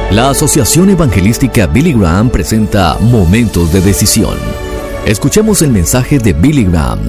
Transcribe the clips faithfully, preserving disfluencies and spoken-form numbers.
La Asociación Evangelística Billy Graham presenta Momentos de Decisión. Escuchemos el mensaje de Billy Graham.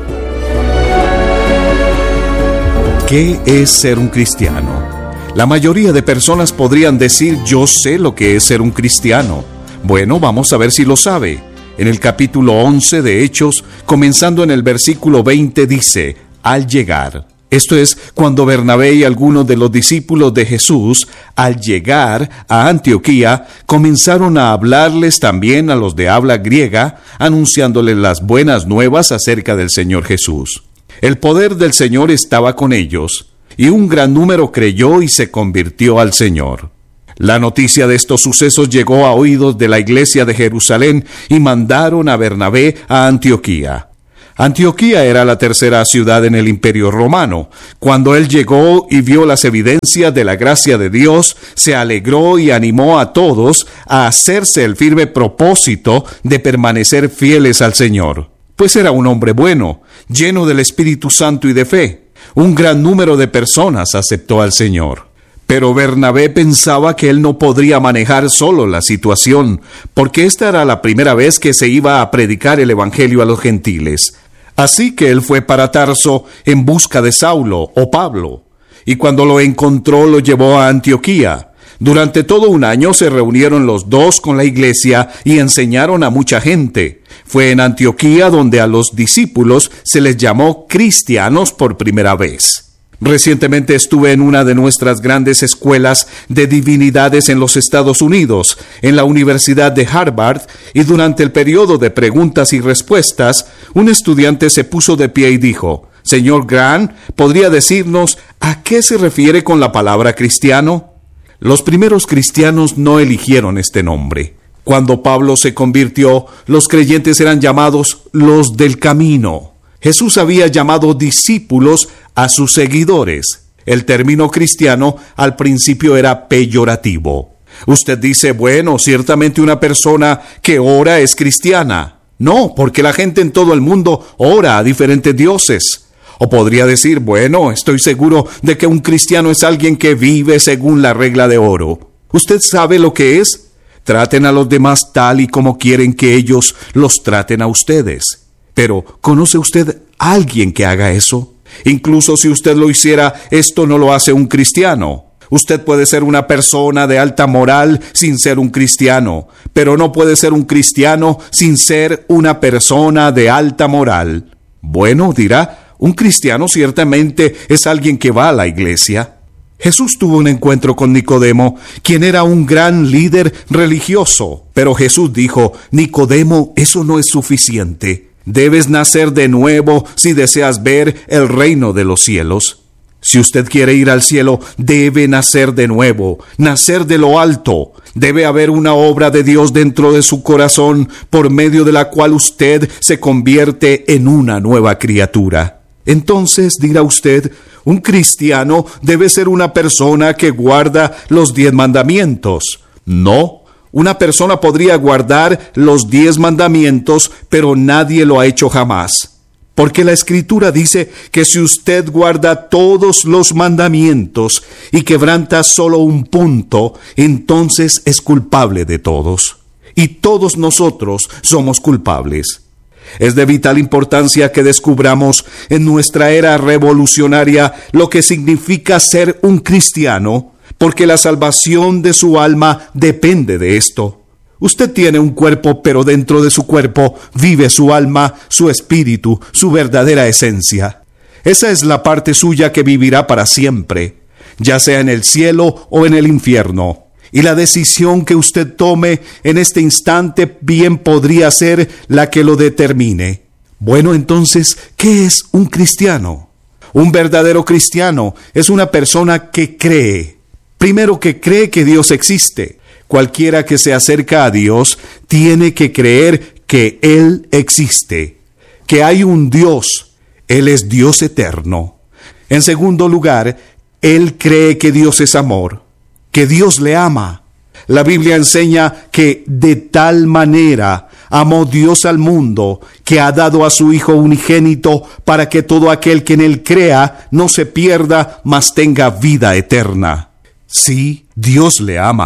¿Qué es ser un cristiano? La mayoría de personas podrían decir: yo sé lo que es ser un cristiano. Bueno, vamos a ver si lo sabe. En el capítulo once de Hechos, comenzando en el versículo veinte, dice: al llegar. Esto es, cuando Bernabé y algunos de los discípulos de Jesús, al llegar a Antioquía, comenzaron a hablarles también a los de habla griega, anunciándoles las buenas nuevas acerca del Señor Jesús. El poder del Señor estaba con ellos, y un gran número creyó y se convirtió al Señor. La noticia de estos sucesos llegó a oídos de la iglesia de Jerusalén y mandaron a Bernabé a Antioquía. Antioquía era la tercera ciudad en el Imperio Romano. Cuando él llegó y vio las evidencias de la gracia de Dios, se alegró y animó a todos a hacerse el firme propósito de permanecer fieles al Señor. Pues era un hombre bueno, lleno del Espíritu Santo y de fe. Un gran número de personas aceptó al Señor. Pero Bernabé pensaba que él no podría manejar solo la situación, porque esta era la primera vez que se iba a predicar el Evangelio a los gentiles. Así que él fue para Tarso en busca de Saulo o Pablo, y cuando lo encontró lo llevó a Antioquía. Durante todo un año se reunieron los dos con la iglesia y enseñaron a mucha gente. Fue en Antioquía donde a los discípulos se les llamó cristianos por primera vez. Recientemente estuve en una de nuestras grandes escuelas de divinidades en los Estados Unidos, en la Universidad de Harvard, y durante el periodo de preguntas y respuestas, un estudiante se puso de pie y dijo: «Señor Graham, ¿podría decirnos a qué se refiere con la palabra cristiano?» Los primeros cristianos no eligieron este nombre. Cuando Pablo se convirtió, los creyentes eran llamados los del camino. Jesús había llamado discípulos a sus seguidores. El término cristiano al principio era peyorativo. Usted dice: bueno, ciertamente una persona que ora es cristiana. No, porque la gente en todo el mundo ora a diferentes dioses. O podría decir: bueno, estoy seguro de que un cristiano es alguien que vive según la regla de oro. ¿Usted sabe lo que es? Traten a los demás tal y como quieren que ellos los traten a ustedes. Pero, ¿conoce usted a alguien que haga eso? Incluso si usted lo hiciera, esto no lo hace un cristiano. Usted puede ser una persona de alta moral sin ser un cristiano, pero no puede ser un cristiano sin ser una persona de alta moral. Bueno, dirá, un cristiano ciertamente es alguien que va a la iglesia. Jesús tuvo un encuentro con Nicodemo, quien era un gran líder religioso. Pero Jesús dijo: Nicodemo, eso no es suficiente. Debes nacer de nuevo si deseas ver el reino de los cielos. Si usted quiere ir al cielo, debe nacer de nuevo, nacer de lo alto. Debe haber una obra de Dios dentro de su corazón, por medio de la cual usted se convierte en una nueva criatura. Entonces, dirá usted, un cristiano debe ser una persona que guarda los diez mandamientos. No. Una persona podría guardar los diez mandamientos, pero nadie lo ha hecho jamás. Porque la Escritura dice que si usted guarda todos los mandamientos y quebranta solo un punto, entonces es culpable de todos. Y todos nosotros somos culpables. Es de vital importancia que descubramos en nuestra era revolucionaria lo que significa ser un cristiano, porque la salvación de su alma depende de esto. Usted tiene un cuerpo, pero dentro de su cuerpo vive su alma, su espíritu, su verdadera esencia. Esa es la parte suya que vivirá para siempre, ya sea en el cielo o en el infierno. Y la decisión que usted tome en este instante bien podría ser la que lo determine. Bueno, entonces, ¿qué es un cristiano? Un verdadero cristiano es una persona que cree. Primero, que cree que Dios existe. Cualquiera que se acerca a Dios tiene que creer que Él existe, que hay un Dios. Él es Dios eterno. En segundo lugar, él cree que Dios es amor, que Dios le ama. La Biblia enseña que de tal manera amó Dios al mundo, que ha dado a su Hijo unigénito, para que todo aquel que en él crea no se pierda, mas tenga vida eterna. Sí, Dios le ama.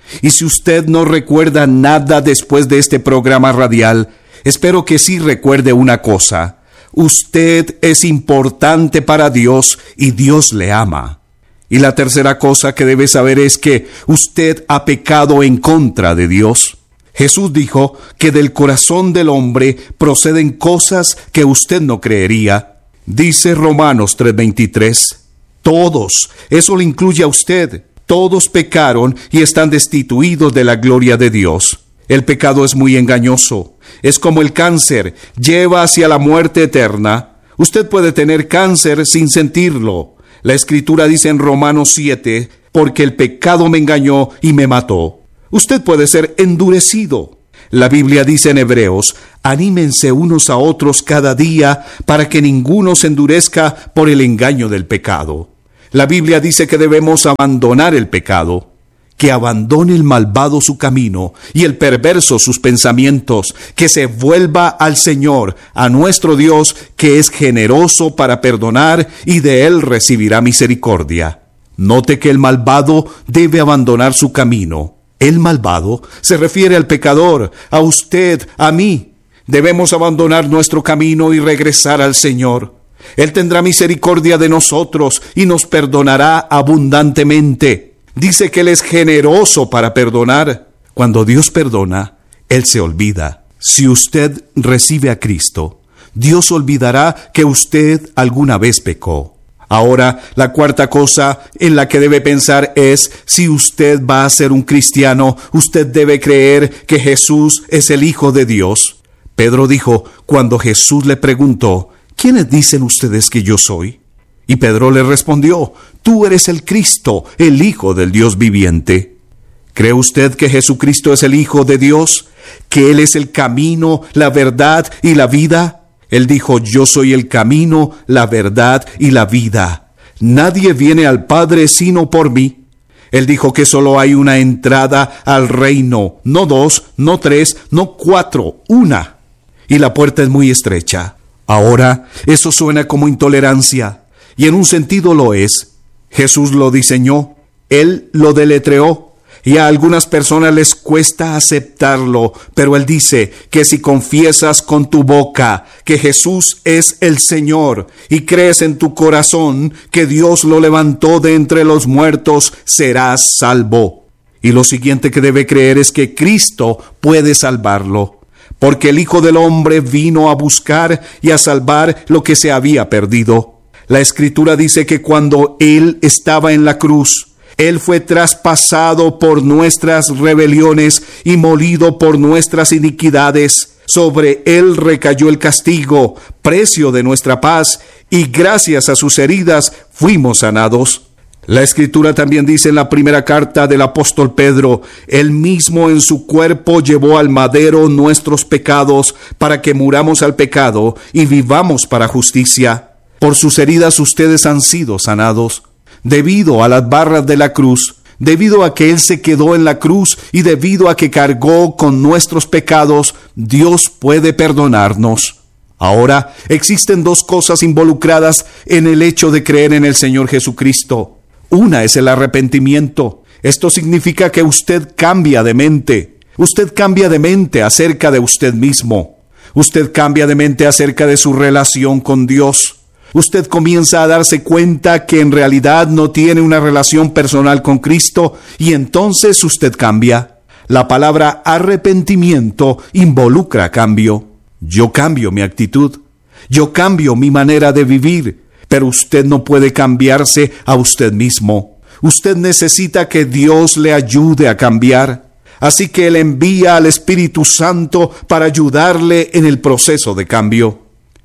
Y si usted no recuerda nada después de este programa radial, espero que sí recuerde una cosa: usted es importante para Dios y Dios le ama. Y la tercera cosa que debe saber es que usted ha pecado en contra de Dios. Jesús dijo que del corazón del hombre proceden cosas que usted no creería. Dice Romanos tres veintitrés, todos, eso le incluye a usted, todos pecaron y están destituidos de la gloria de Dios. El pecado es muy engañoso, es como el cáncer, lleva hacia la muerte eterna. Usted puede tener cáncer sin sentirlo. La Escritura dice en Romanos siete, porque el pecado me engañó y me mató. Usted puede ser endurecido. La Biblia dice en Hebreos, anímense unos a otros cada día para que ninguno se endurezca por el engaño del pecado. La Biblia dice que debemos abandonar el pecado, que abandone el malvado su camino y el perverso sus pensamientos, que se vuelva al Señor, a nuestro Dios, que es generoso para perdonar y de Él recibirá misericordia. Note que el malvado debe abandonar su camino. El malvado se refiere al pecador, a usted, a mí. Debemos abandonar nuestro camino y regresar al Señor. Él tendrá misericordia de nosotros y nos perdonará abundantemente. Dice que Él es generoso para perdonar. Cuando Dios perdona, Él se olvida. Si usted recibe a Cristo, Dios olvidará que usted alguna vez pecó. Ahora, la cuarta cosa en la que debe pensar es, si usted va a ser un cristiano, usted debe creer que Jesús es el Hijo de Dios. Pedro dijo, cuando Jesús le preguntó, ¿quiénes dicen ustedes que yo soy? Y Pedro le respondió, tú eres el Cristo, el Hijo del Dios viviente. ¿Cree usted que Jesucristo es el Hijo de Dios? ¿Que Él es el camino, la verdad y la vida? Él dijo, yo soy el camino, la verdad y la vida. Nadie viene al Padre sino por mí. Él dijo que solo hay una entrada al reino, no dos, no tres, no cuatro, una. Y la puerta es muy estrecha. Ahora, eso suena como intolerancia, y en un sentido lo es. Jesús lo diseñó, Él lo deletreó, y a algunas personas les cuesta aceptarlo, pero Él dice que si confiesas con tu boca que Jesús es el Señor y crees en tu corazón que Dios lo levantó de entre los muertos, serás salvo. Y lo siguiente que debe creer es que Cristo puede salvarlo, porque el Hijo del Hombre vino a buscar y a salvar lo que se había perdido. La Escritura dice que cuando Él estaba en la cruz, Él fue traspasado por nuestras rebeliones y molido por nuestras iniquidades. Sobre Él recayó el castigo, precio de nuestra paz, y gracias a sus heridas fuimos sanados. La Escritura también dice en la primera carta del apóstol Pedro, Él mismo en su cuerpo llevó al madero nuestros pecados, para que muramos al pecado y vivamos para justicia. Por sus heridas ustedes han sido sanados. Debido a las barras de la cruz, debido a que Él se quedó en la cruz y debido a que cargó con nuestros pecados, Dios puede perdonarnos. Ahora, existen dos cosas involucradas en el hecho de creer en el Señor Jesucristo. Una es el arrepentimiento. Esto significa que usted cambia de mente. Usted cambia de mente acerca de usted mismo. Usted cambia de mente acerca de su relación con Dios. Usted comienza a darse cuenta que en realidad no tiene una relación personal con Cristo y entonces usted cambia. La palabra arrepentimiento involucra cambio. Yo cambio mi actitud. Yo cambio mi manera de vivir. Pero usted no puede cambiarse a usted mismo. Usted necesita que Dios le ayude a cambiar. Así que Él envía al Espíritu Santo para ayudarle en el proceso de cambio.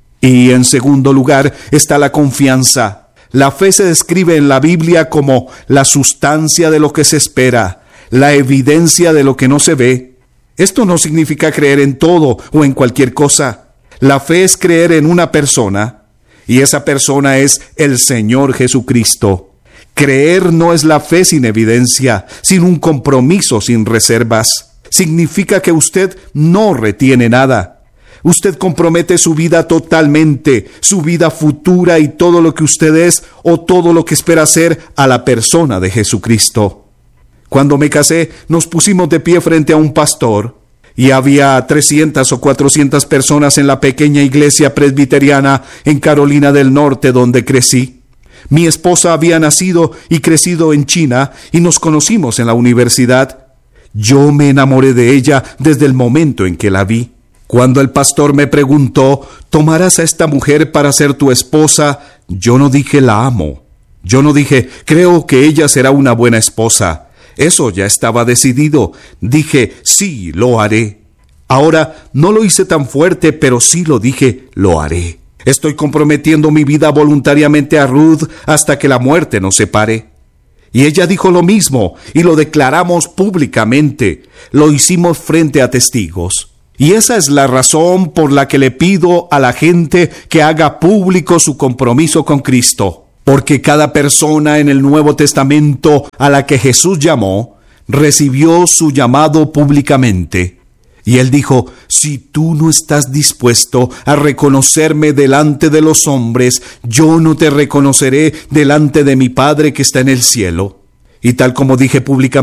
Y en segundo lugar está la confianza. La fe se describe en la Biblia como la sustancia de lo que se espera, la evidencia de lo que no se ve. Esto no significa creer en todo o en cualquier cosa. La fe es creer en una persona, y esa persona es el Señor Jesucristo. Creer no es la fe sin evidencia, sin un compromiso, sin reservas. Significa que usted no retiene nada. Usted compromete su vida totalmente, su vida futura y todo lo que usted es o todo lo que espera ser a la persona de Jesucristo. Cuando me casé, nos pusimos de pie frente a un pastor, y había trescientas o cuatrocientas personas en la pequeña iglesia presbiteriana en Carolina del Norte donde crecí. Mi esposa había nacido y crecido en China y nos conocimos en la universidad. Yo me enamoré de ella desde el momento en que la vi. Cuando el pastor me preguntó, ¿tomarás a esta mujer para ser tu esposa? Yo no dije la amo. Yo no dije, creo que ella será una buena esposa. Eso ya estaba decidido. Dije, sí, lo haré. Ahora, no lo hice tan fuerte, pero sí lo dije, lo haré. Estoy comprometiendo mi vida voluntariamente a Ruth hasta que la muerte nos separe. Y ella dijo lo mismo, y lo declaramos públicamente. Lo hicimos frente a testigos. Y esa es la razón por la que le pido a la gente que haga público su compromiso con Cristo. Porque cada persona en el Nuevo Testamento a la que Jesús llamó, recibió su llamado públicamente. Y él dijo, si tú no estás dispuesto a reconocerme delante de los hombres, yo no te reconoceré delante de mi Padre que está en el cielo. Y tal como dije públicamente,